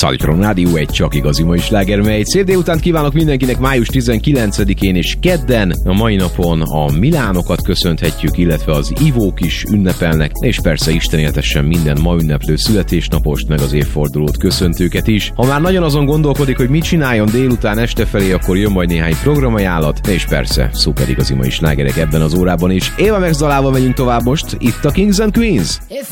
Szalitron Rádió, egy csak igazi mai sláger, mely szép délutánt kívánok mindenkinek május 19-én és kedden. A mai napon a Milánokat köszönhetjük, illetve az Ivók is ünnepelnek, és persze Isten éltessen minden ma ünneplő születésnapost, meg az évfordulót köszöntőket is. Ha már nagyon azon gondolkodik, hogy mit csináljon délután este felé, akkor jön majd néhány programajánlat, és persze szuper igazi mai slágerek ebben az órában is. Éva Max dalával megyünk tovább most, itt a Kings and Queens.